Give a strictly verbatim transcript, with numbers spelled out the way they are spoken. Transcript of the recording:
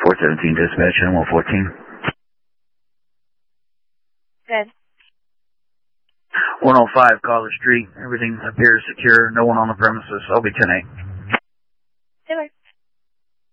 four seventeen dispatch, N one fourteen. Good. one oh five Collar Street. Everything appears secure. No one on the premises. I'll be ten eight.